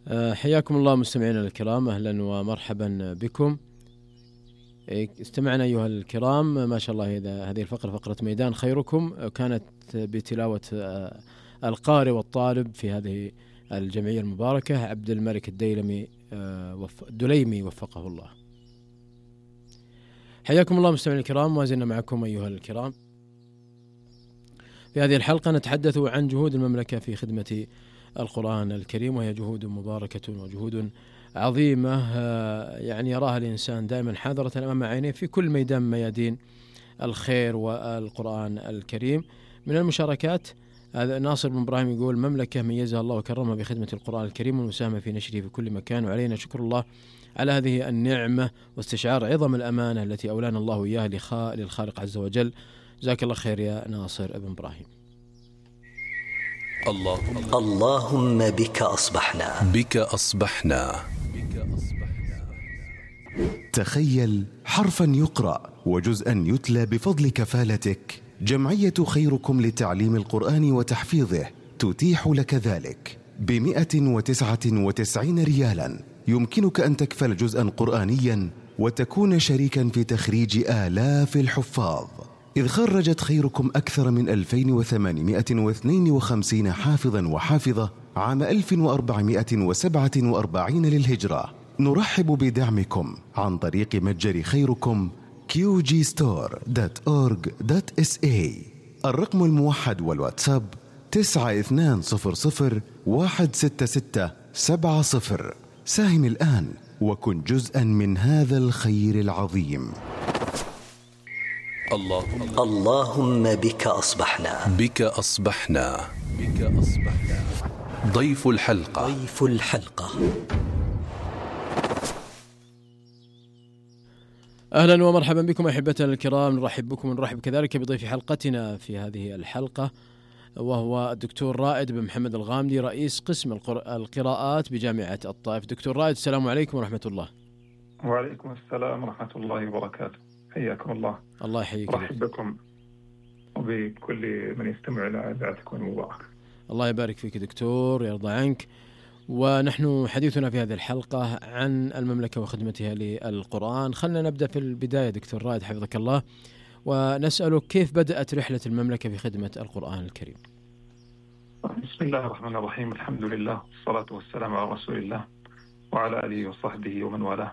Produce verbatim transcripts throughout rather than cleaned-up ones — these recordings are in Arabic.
حياكم الله مستمعينا الكرام، أهلا ومرحبا بكم. استمعنا أيها الكرام، ما شاء الله هذه الفقرة فقرة ميدان خيركم كانت بتلاوة القارئ والطالب في هذه الجمعية المباركة عبد الملك الديلمي الدليمي وفقه الله. حياكم الله مستمعينا الكرام، وازلنا معكم أيها الكرام. في هذه الحلقة نتحدث عن جهود المملكة في خدمة القرآن الكريم، وهي جهود مباركة وجهود عظيمة يعني يراها الإنسان دائما حاضرة أمام عينيه في كل ميدان ميادين الخير والقرآن الكريم. من المشاركات ناصر بن إبراهيم يقول: مملكة ميزها الله وكرمها بخدمة القرآن الكريم والمساهمة في نشره في كل مكان، وعلينا شكر الله على هذه النعمة واستشعار عظم الأمانة التي أولانا الله إياها للخالق عز وجل. جزاك الله خير يا ناصر بن إبراهيم. اللهم اللهم بك أصبحنا بك أصبحنا تخيل حرفا يقرأ وجزءا يتلى بفضل كفالتك. جمعية خيركم لتعليم القرآن وتحفيظه تتيح لك ذلك بمئة وتسعة وتسعين ريالا. يمكنك أن تكفل جزءا قرآنيا وتكون شريكا في تخريج آلاف الحفاظ، إذ خرجت خيركم أكثر من ألفين وثمانمئة واثنين وخمسين حافظا وحافظة عام ألف وأربعمئة وسبعة وأربعين للهجرة. نرحب بدعمكم عن طريق متجر خيركم كيو جي ستور دوت أورج دوت إس إيه. الرقم الموحد والواتساب تسعة اثنان صفر صفر واحد ستة ستة سبعة صفر. ساهم الآن وكن جزءا من هذا الخير العظيم. اللهم اللهم بك أصبحنا بك أصبحنا بك أصبحنا ضيف الحلقة ضيف الحلقة أهلا ومرحبا بكم أحبتنا الكرام. نرحب بكم ونرحب كذلك بضيف حلقتنا في هذه الحلقة، وهو الدكتور رائد بن محمد الغامدي، رئيس قسم القراءات بجامعة الطائف. دكتور رائد، السلام عليكم ورحمة الله. وعليكم السلام ورحمة الله وبركاته. حياكم الله. الله يحييك. أرحب بكم وبكل من يستمع إلى إذاعتكم المباركة. الله يبارك فيك دكتور، يرضى عنك. ونحن حديثنا في هذه الحلقة عن المملكة وخدمتها للقرآن. خلنا نبدأ في البداية دكتور رائد حفظك الله، ونسألك كيف بدأت رحلة المملكة في خدمة القرآن الكريم؟ بسم الله الرحمن الرحيم. الحمد لله والصلاة والسلام على رسول الله وعلى آله وصحبه ومن والاه.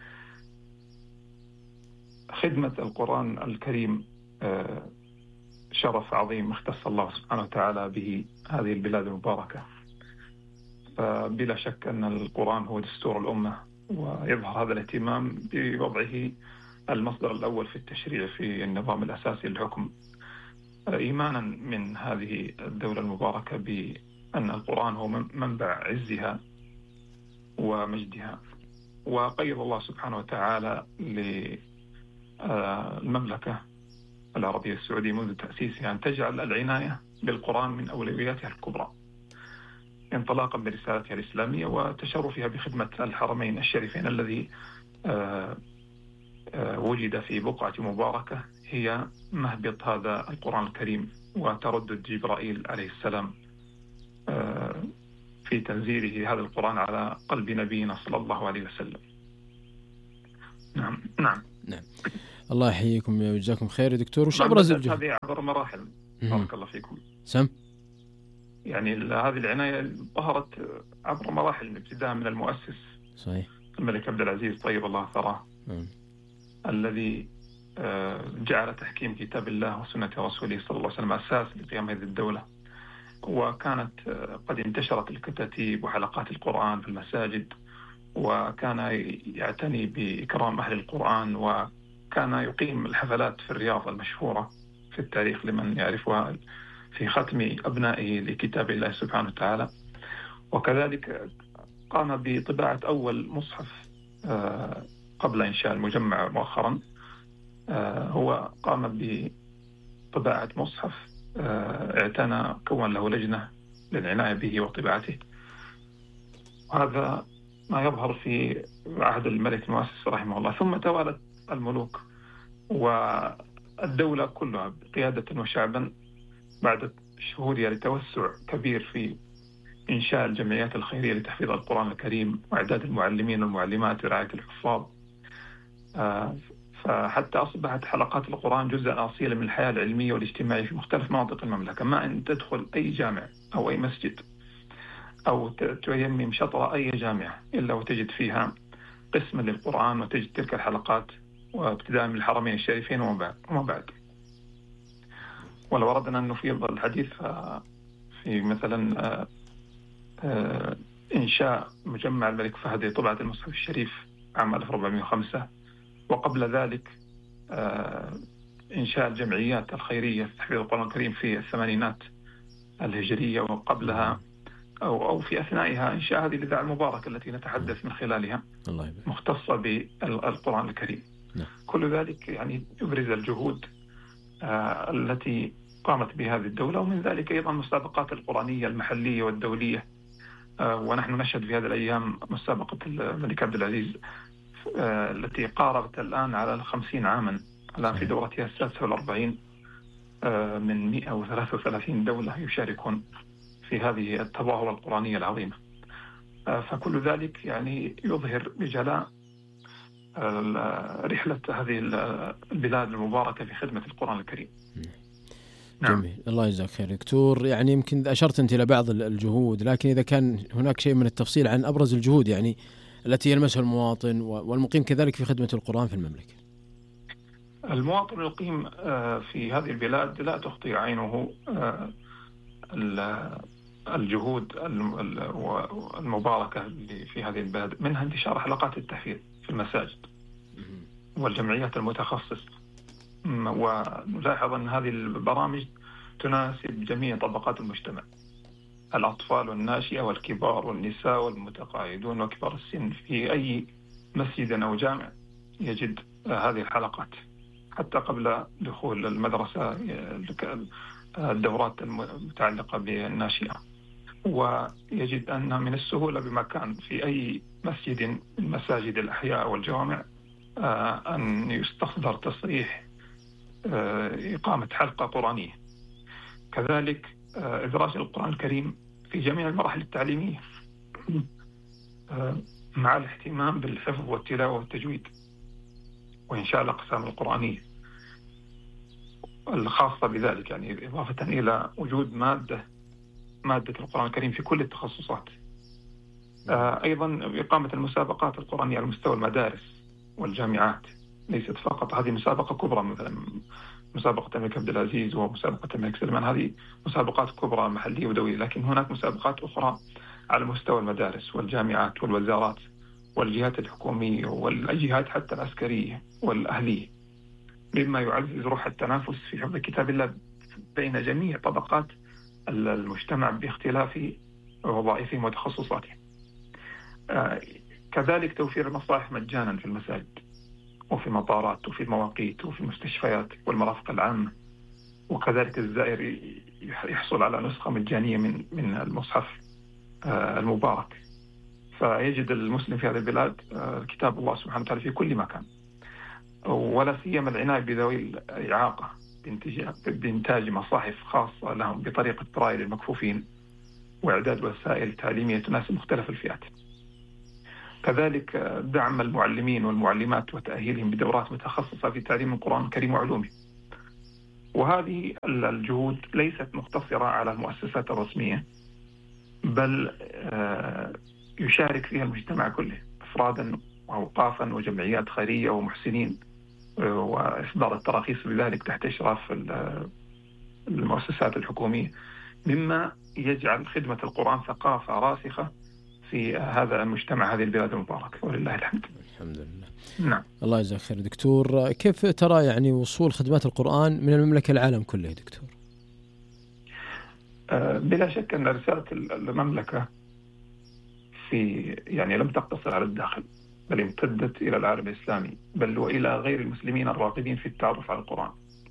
خدمة القرآن الكريم شرف عظيم اختص الله سبحانه وتعالى به هذه البلاد المباركة. فبلا شك أن القرآن هو دستور الأمة، ويظهر هذا الاهتمام بوضعه المصدر الأول في التشريع في النظام الأساسي للحكم، إيمانا من هذه الدولة المباركة بأن القرآن هو منبع عزها ومجدها. وقيض الله سبحانه وتعالى للمملكة العربية السعودية منذ تأسيسها أن تجعل العناية بالقرآن من أولوياتها الكبرى، انطلاقا برسالتها الإسلامية وتشرفها بخدمة الحرمين الشريفين الذي وجد في بقعة مباركة هي مهبط هذا القرآن الكريم وتردد جبرائيل عليه السلام في تنزيله هذا القرآن على قلب نبينا صلى الله عليه وسلم. نعم نعم نعم. الله يحييكم ويجزاكم خير يا دكتور. وش أبرز الجهود؟ هذه عبر مراحل. بارك الله فيكم. سم. يعني هذه العناية ظهرت عبر مراحل، ابتداء من المؤسس صحيح الملك عبد العزيز طيب الله ثراه، الذي جعل تحكيم كتاب الله وسنة رسوله صلى الله عليه وسلم أساس لقيام هذه الدولة. وكانت قد انتشرت الكتاتيب وحلقات القرآن في المساجد، وكان يعتني بإكرام أهل القرآن، وكان يقيم الحفلات في الرياض المشهورة في التاريخ لمن يعرفها في ختم أبنائه لكتاب الله سبحانه وتعالى. وكذلك قام بطباعة أول مصحف قبل إنشاء المجمع مؤخرا. هو قام بطباعة مصحف اعتنى كون له لجنة للعناية به وطباعته. وهذا ما يظهر في عهد الملك المؤسس رحمه الله. ثم توالت الملوك والدولة كلها قيادة وشعبا بعد شهورها لتوسع كبير في إنشاء الجمعيات الخيرية لتحفيظ القرآن الكريم وإعداد المعلمين والمعلمات ورعاية الحفاظ. فحتى أصبحت حلقات القرآن جزءا أصيلا من الحياة العلمية والاجتماعية في مختلف مناطق المملكة. ما أن تدخل أي جامع أو أي مسجد أو تيمم شطر أي جامعة إلا وتجد فيها قسم للقرآن، وتجد تلك الحلقات وابتداء من الحرمين الشريفين وما بعد. ولو أردنا أن نفيض الحديث في مثلا إنشاء مجمع الملك فهد لطبعة المصحف الشريف عام ألف وأربعمائة وخمسة، وقبل ذلك إنشاء الجمعيات الخيرية في تحفيظ القرآن الكريم في الثمانينات الهجرية، وقبلها أو أو في أثنائها إنشاء هذه الإذاعة المباركة التي نتحدث من خلالها مختصة بالقرآن الكريم. كل ذلك يعني يبرز الجهود التي قامت بهذه الدولة، ومن ذلك أيضا المسابقات القرآنية المحلية والدولية. ونحن نشهد في هذه الأيام مسابقة الملك عبد العزيز التي قاربت الآن على الخمسين عاما، الآن في دورتها السادسة والأربعين، من مئة وثلاثة وثلاثين دولة يشاركون في هذه التظاهرة القرآنية العظيمة. فكل ذلك يعني يظهر بجلاء رحلة هذه البلاد المباركة في خدمة القرآن الكريم. نعم. جميل، الله يجزاك خير دكتور. يعني يمكن أشرت أنت إلى بعض الجهود، لكن إذا كان هناك شيء من التفصيل عن أبرز الجهود يعني التي يلمسها المواطن والمقيم كذلك في خدمة القرآن في المملكة. المواطن المقيم في هذه البلاد لا تخطي عينه الجهود المباركة في هذه البلاد، منها انتشار حلقات التحفيظ في المساجد والجمعيات المتخصصة. ونلاحظ أن هذه البرامج تناسب جميع طبقات المجتمع، الأطفال والناشئة والكبار والنساء والمتقاعدون وكبار السن. في أي مسجد أو جامع يجد هذه الحلقات، حتى قبل دخول المدرسة الدورات المتعلقة بالناشئة. ويجد أن من السهولة بمكان في أي مسجد من مساجد الأحياء والجوامع أن يستصدر تصريح إقامة حلقة قرآنية. كذلك إدراج القرآن الكريم في جميع المراحل التعليمية مع الاهتمام بالحفظ والتلاوة والتجويد، وإنشاء الأقسام القرآنية الخاصة بذلك، يعني إضافة إلى وجود مادة مادة القرآن الكريم في كل التخصصات. أيضا إقامة المسابقات القرآنية على مستوى المدارس والجامعات، ليست فقط هذه مسابقة كبرى مثلا مسابقة الملك عبد العزيز ومسابقة الملك سلمان، هذه مسابقات كبرى محلية ودولية، لكن هناك مسابقات أخرى على مستوى المدارس والجامعات والوزارات والجهات الحكومية والجهات حتى العسكرية والأهلية، مما يعزز روح التنافس في حفظ كتاب الله بين جميع طبقات المجتمع باختلاف وظائفهم وتخصصاتهم. كذلك توفير المصاحف مجانا في المساجد وفي المطارات وفي المواقيت وفي المستشفيات والمرافق العامة، وكذلك الزائر يحصل على نسخة مجانية من من المصحف المبارك. فيجد المسلم في هذه البلاد كتاب الله سبحانه وتعالى في كل مكان، ولا سيما العناية بذوي الإعاقة بإنتاج مصاحف خاصة لهم بطريقة برايل للمكفوفين، وإعداد وسائل تعليمية تناسب مختلف الفئات. كذلك دعم المعلمين والمعلمات وتأهيلهم بدورات متخصصة في تعليم القرآن الكريم وعلومه. وهذه الجهود ليست مقتصرة على المؤسسات الرسمية، بل يشارك فيها المجتمع كله، أفرادا وأوقافا وجمعيات خيرية ومحسنين، وإصدار التراخيص بذلك تحت إشراف المؤسسات الحكومية، مما يجعل خدمة القرآن ثقافة راسخة في هذا المجتمع، هذه البلاد المباركة، ولله الحمد. الحمد لله. نعم. الله يجزاك خير دكتور. كيف ترى يعني وصول خدمات القرآن من المملكة العالم كله دكتور؟ بلا شك أن رسالة المملكة في يعني لم تقتصر على الداخل، بل امتدت إلى العالم الإسلامي، بل وإلى غير المسلمين الراغبين في التعرف على القرآن.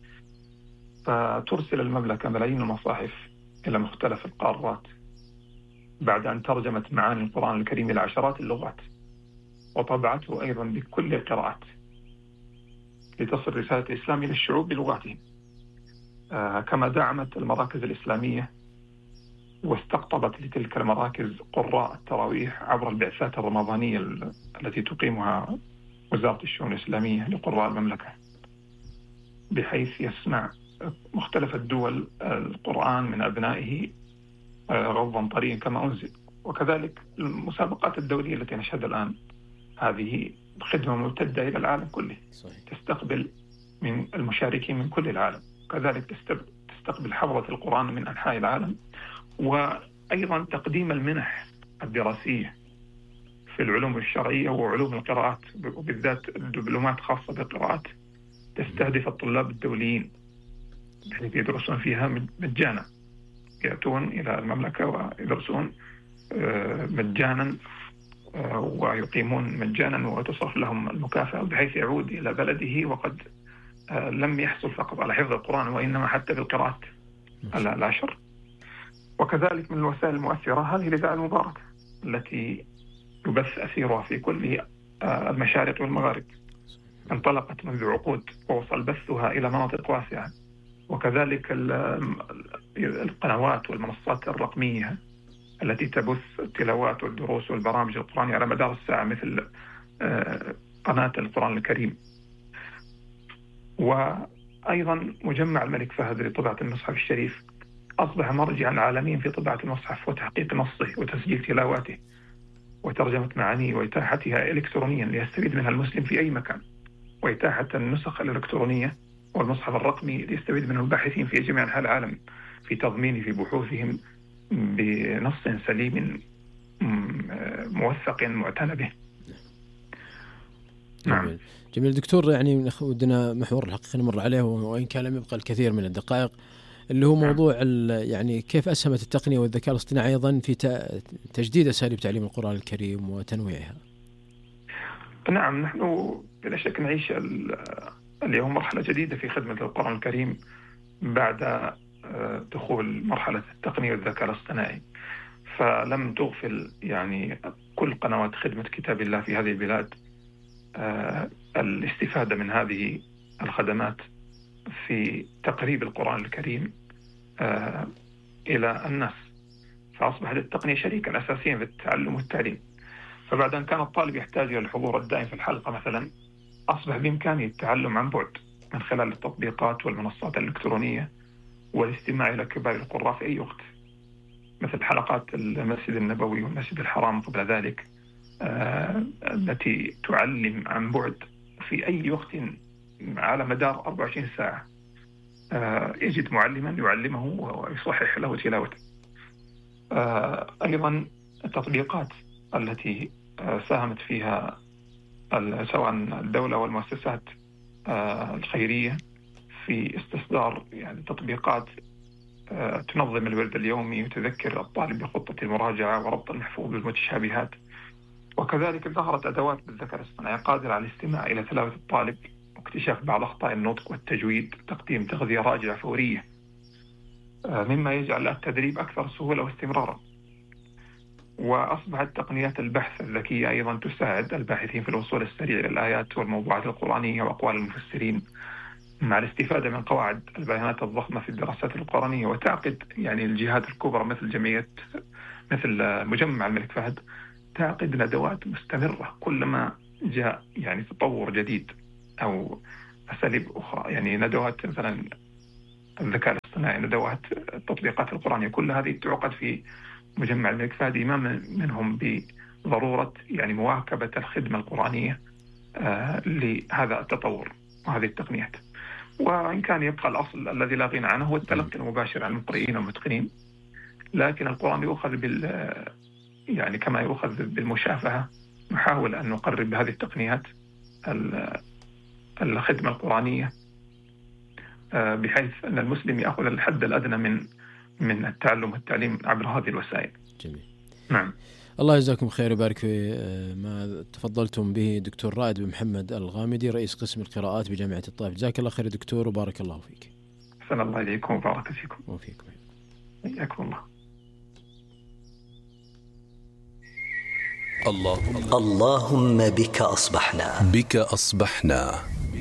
فترسل المملكة ملايين المصاحف إلى مختلف القارات بعد أن ترجمت معاني القرآن الكريم إلى عشرات اللغات، وطبعته أيضا بكل القراءات لتصل رسالة الإسلام إلى الشعوب بلغاتهم. آه كما دعمت المراكز الإسلامية واستقطبت لتلك المراكز قراء التراويح عبر البعثات الرمضانية التي تقيمها وزارة الشؤون الإسلامية لقراء المملكة، بحيث يسمع مختلف الدول القرآن من أبنائه غضا طريا كما أنزل. وكذلك المسابقات الدولية التي نشهد الآن هذه خدمة ممتدة إلى العالم كله، صحيح. تستقبل من المشاركين من كل العالم، كذلك تستقبل حفظة القرآن من أنحاء العالم. وأيضا تقديم المنح الدراسية في العلوم الشرعية وعلوم القراءات، وبالذات الدبلومات خاصة بالقراءات تستهدف الطلاب الدوليين الذين يدرسون فيها مجانا، يأتون إلى المملكة ويدرسون مجانا ويقيمون مجانا وتصرف لهم المكافأة، بحيث يعود إلى بلده وقد لم يحصل فقط على حفظ القرآن وإنما حتى بالقراءات العشر. وكذلك من الوسائل المؤثرة هذه الإذاعة المباركة التي يبث أثيرها في كل المشارق والمغارب، انطلقت منذ عقود ووصل بثها إلى مناطق واسعة. وكذلك القنوات والمنصات الرقمية التي تبث التلاوات والدروس والبرامج القرآنية على مدار الساعة، مثل قناة القرآن الكريم. وأيضا مجمع الملك فهد لطباعة المصحف الشريف أصبح مرجعا عالميا في طباعة المصحف وتحقيق نصه وتسجيل تلاواته وترجمة معانيه وإتاحتها إلكترونيا ليستفيد منها المسلم في أي مكان، وإتاحة النسخ الإلكترونية والمصحف الرقمي ليستفيد منه الباحثين في جميع أنحاء العالم في تضمينه في بحوثهم بنص سليم موثق معتنى به. نعم. جميل دكتور، يعني ودنا محور الحقيقة نمر عليه وإن كان لم يبقى الكثير من الدقائق، اللي هو موضوع يعني كيف أسهمت التقنية والذكاء الاصطناعي أيضا في تجديد أساليب تعليم القرآن الكريم وتنويعها. نعم، نحن بلا شك نعيش اليوم مرحلة جديدة في خدمة القرآن الكريم بعد دخول مرحلة التقنية والذكاء الاصطناعي، فلم تغفل يعني كل قنوات خدمة كتاب الله في هذه البلاد الاستفادة من هذه الخدمات في تقريب القرآن الكريم إلى الناس، فأصبحت التقنية شريكا أساسيا في التعلم والتعليم. فبعد أن كان الطالب يحتاج إلى الحضور الدائم في الحلقة مثلا، أصبح بإمكانه التعلم عن بعد من خلال التطبيقات والمنصات الإلكترونية والاستماع إلى كبار القراء في أي وقت، مثل حلقات المسجد النبوي والمسجد الحرام قبل ذلك آه التي تعلم عن بعد في أي وقت على مدار أربعة وعشرين ساعة. آه يجد معلما يعلمه ويصحح له تلاوته. آه أيضا التطبيقات التي آه ساهمت فيها سواء الدولة والمؤسسات آه الخيرية في استصدار يعني تطبيقات آه تنظم الورد اليومي وتذكر الطالب بخطة المراجعة وربط المحفوظ بالمتشابهات. وكذلك ظهرت أدوات بالذكاء الاصطناعي قادرة على الاستماع إلى تلاوة الطالب واكتشاف بعض أخطاء النطق والتجويد، تقديم تغذية راجعة فورية، آه مما يجعل التدريب أكثر سهولة واستمرارا. وأصبحت تقنيات البحث الذكية أيضا تساعد الباحثين في الوصول السريع إلى الآيات والموضوعات القرآنية وأقوال المفسرين، مع الاستفادة من قواعد البيانات الضخمة في الدراسات القرآنية. وتعقد يعني الجهات الكبرى مثل جمعية مثل مجمع الملك فهد تعقد ندوات مستمرة كلما جاء يعني تطور جديد أو أساليب أخرى، يعني ندوات مثلا الذكاء الاصطناعي، ندوات التطبيقات القرآنية، كل هذه تعقد في مجمع الملك فهد إماما منهم بضرورة يعني مواكبة الخدمة القرآنية آه لهذا التطور وهذه التقنيات. وإن كان يبقى الأصل الذي لا غنى عنه هو التلقي المباشر عن المقرئين والمتقنين، لكن القرآن يؤخذ بال يعني كما يؤخذ بالمشافهة. نحاول أن نقرب بهذه التقنيات الخدمة القرآنية بحيث أن المسلم يأخذ الحد الأدنى من من التعلم والتعليم عبر هذه الوسائل. جميل. نعم. الله يجزاكم خير ويبارك في ما تفضلتم به دكتور رائد بن محمد الغامدي رئيس قسم القراءات بجامعة الطائف. جزاك الله خير دكتور وبارك الله فيك. أحسن الله إليكم وبارك فيكم. وفيكم. حياكم الله. اللهم اللهم بك أصبحنا بك أصبحنا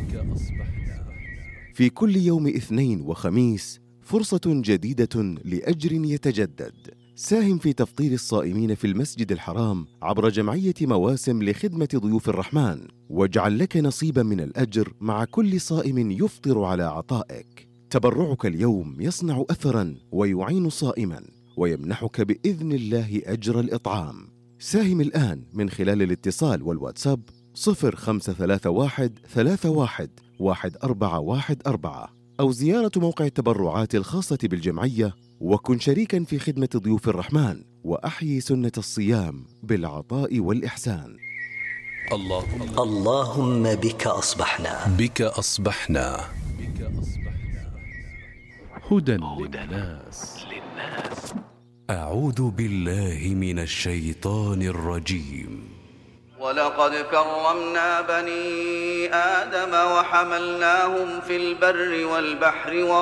في كل يوم اثنين وخميس فرصة جديدة لأجر يتجدد. ساهم في تفطير الصائمين في المسجد الحرام عبر جمعية مواسم لخدمة ضيوف الرحمن، واجعل لك نصيبا من الأجر مع كل صائم يفطر على عطائك. تبرعك اليوم يصنع أثرا ويعين صائما ويمنحك بإذن الله أجر الإطعام. ساهم الآن من خلال الاتصال والواتساب صفر خمسة ثلاثة واحد ثلاثة واحد واحد أربعة واحد أربعة أو زيارة موقع التبرعات الخاصة بالجمعية، وكن شريكا في خدمة ضيوف الرحمن وأحيي سنة الصيام بالعطاء والإحسان. اللهم اللهم بك أصبحنا بك أصبحنا هدى للناس. أعوذ بالله من الشيطان الرجيم. ولقد كرمنا بني آدم وحملناهم في البر والبحر